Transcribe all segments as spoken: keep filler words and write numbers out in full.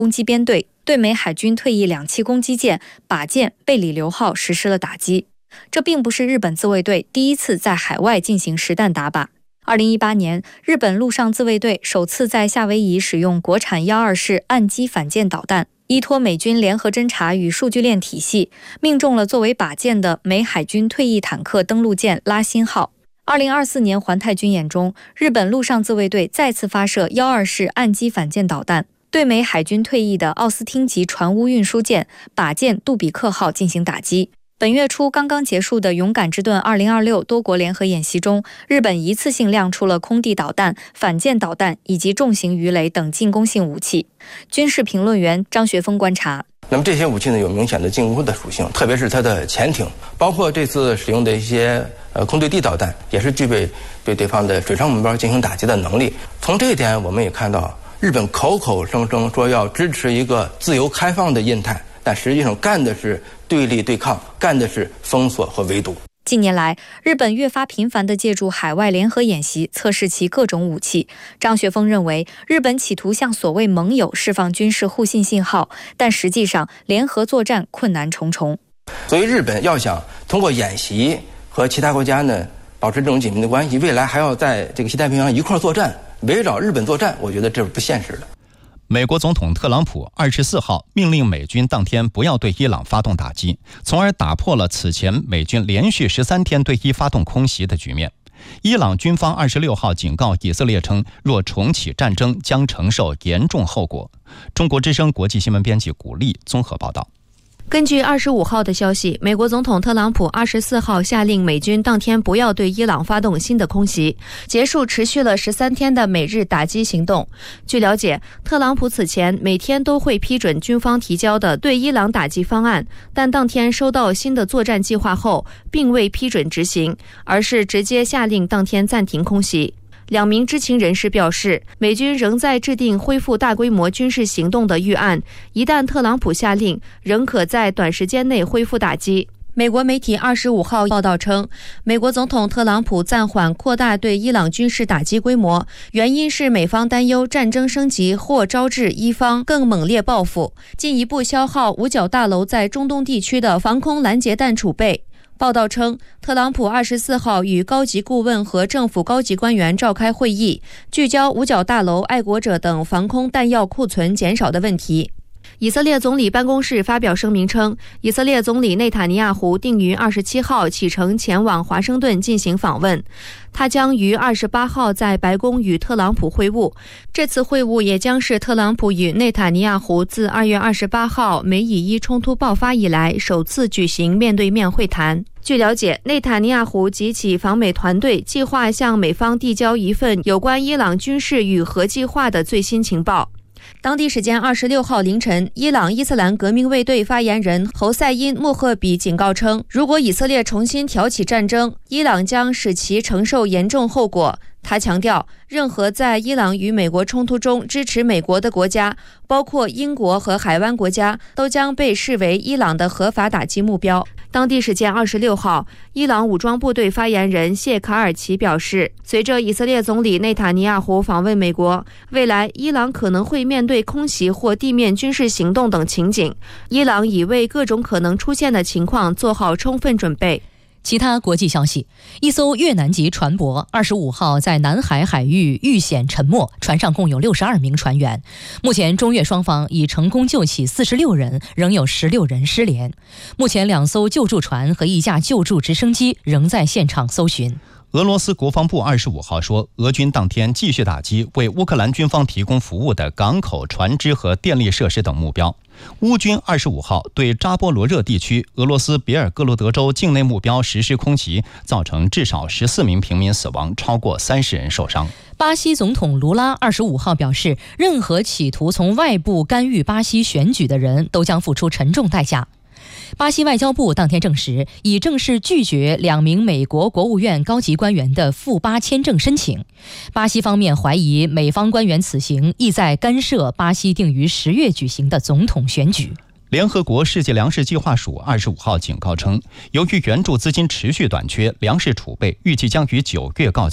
攻击编队对美海军退役两栖攻击舰靶舰贝里流号实施了打击。这并不是日本自卫队第一次在海外进行实弹打靶。二零一八年，日本陆上自卫队首次在夏威夷使用国产幺二式岸基反舰导弹，依托美军联合侦察与数据链体系，命中了作为靶舰的美海军退役坦克登陆舰拉辛号。二零二四年环太军演中，日本陆上自卫队再次发射幺二式岸基反舰导弹，对美海军退役的奥斯汀级船坞运输舰靶舰杜比克号进行打击。本月初刚刚结束的勇敢之盾二零二六多国联合演习中，日本一次性亮出了空地导弹、反舰导弹以及重型鱼雷等进攻性武器。军事评论员张学峰观察， 那么这些武器呢，有明显的进攻的属性，特别是它的潜艇，包括这次使用的一些呃空对地导弹，也是具备对对方的水上目标进行打击的能力。从这一点，我们也看到，日本口口声声说要支持一个自由开放的印太，但实际上干的是对立对抗，干的是封锁和围堵。 近年来，日本越发频繁地借助海外联合演习测试其各种武器。张学峰认为，日本企图向所谓盟友释放军事互信信号，但实际上联合作战困难重重。 所以日本要想通过演习和其他国家呢保持这种紧密的关系，未来还要在这个西太平洋一块作战，围绕日本作战，我觉得这是不现实的。 美国总统特朗普二十四号命令美军当天不要对伊朗发动打击，从而打破了此前美军连续十三天对伊发动空袭的局面。伊朗军方二十六号警告以色列称，若重启战争将承受严重后果。中国之声国际新闻编辑古丽综合报道。 根据二十五号的消息，美国总统特朗普二十四号下令美军当天不要对伊朗发动新的空袭，结束持续了十三天的美日打击行动。据了解，特朗普此前每天都会批准军方提交的对伊朗打击方案，但当天收到新的作战计划后，并未批准执行，而是直接下令当天暂停空袭。两名知情人士表示，美军仍在制定恢复大规模军事行动的预案，一旦特朗普下令，仍可在短时间内恢复打击。美国媒体二十五号报道称，美国总统特朗普暂缓扩大对伊朗军事打击规模，原因是美方担忧战争升级或招致伊方更猛烈报复，进一步消耗五角大楼在中东地区的防空拦截弹储备。报道称，特朗普二十四号与高级顾问和政府高级官员召开会议，聚焦五角大楼、爱国者等防空弹药库存减少的问题。以色列总理办公室发表声明称，以色列总理内塔尼亚胡定于二十七号启程前往华盛顿进行访问，他将于二十八号在白宫与特朗普会晤。这次会晤也将是特朗普与内塔尼亚胡自二月二十八号美以伊冲突爆发以来首次举行面对面会谈。据了解，内塔尼亚胡及其访美团队计划向美方递交一份有关伊朗军事与核计划的最新情报。当地时间二十六号凌晨，伊朗伊斯兰革命卫队发言人侯赛因·穆赫比警告称，如果以色列重新挑起战争，伊朗将使其承受严重后果。他强调，任何在伊朗与美国冲突中支持美国的国家，包括英国和海湾国家，都将被视为伊朗的合法打击目标。当地时间二十六号，伊朗武装部队发言人谢卡尔奇表示，随着以色列总理内塔尼亚胡访问美国，未来伊朗可能会面对空袭或地面军事行动等情景，伊朗已为各种可能出现的情况做好充分准备。 其他国际消息，一艘越南籍船舶二十五号在南海海域遇险沉没，船上共有六十二名船员。目前中越双方已成功救起四十六人，仍有十六人失联。目前两艘救助船和一架救助直升机仍在现场搜寻。 俄罗斯国防部二十五号说，俄军当天继续打击为乌克兰军方提供服务的港口、船只和电力设施等目标。乌军二十五号对扎波罗热地区俄罗斯别尔哥罗德州境内目标实施空袭，造成至少十四名平民死亡，超过三十人受伤。 巴西总统卢拉二十五号表示，任何企图从外部干预巴西选举的人都将付出沉重代价。巴西外交部当天证实，已正式拒绝两名美国国务院高级官员的赴巴签证申请。巴西方面怀疑美方官员此行意在干涉巴西定于十月举行的总统选举。 联合国世界粮食计划署二十五号警告称，由于援助资金持续短缺，粮食储备预计将于九月告罄。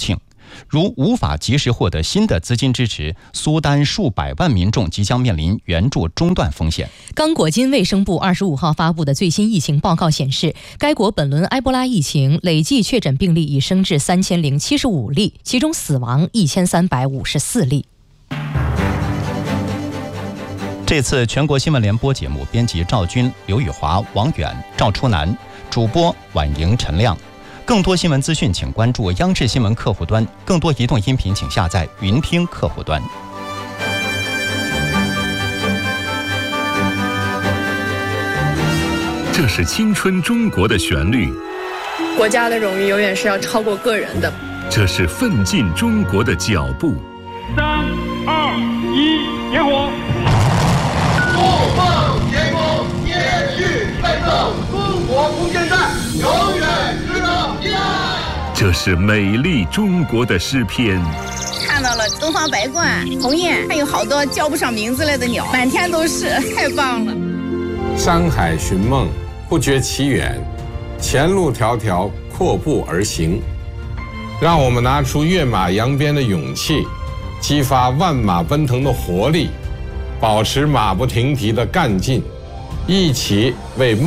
如无法及时获得新的资金支持，苏丹数百万民众即将面临援助中断风险。 刚果金卫生部二十五号发布的最新疫情报告显示，该国本轮埃博拉疫情累计确诊病例已升至三千零七十五例，其中死亡一千三百五十四例。 这次全国新闻联播节目，编辑赵军、刘宇华、王远、赵初南，主播婉莹、陈亮。更多新闻资讯，请关注央视新闻客户端；更多移动音频，请下载云听客户端。 这是青春中国的旋律， 国家的荣誉永远是要超过个人的。 这是奋进中国的脚步。 三二一，点火！ 怒放天空，接续奋斗，中国空间站永远值得依赖。 这是美丽中国的诗篇。 看到了东方白鹳、鸿雁，还有好多叫不上名字来的鸟，满天都是，太棒了。 山海寻梦，不觉其远，前路迢迢，阔步而行。让我们拿出跃马扬鞭的勇气，激发万马奔腾的活力，保持马不停蹄的干劲，一起为梦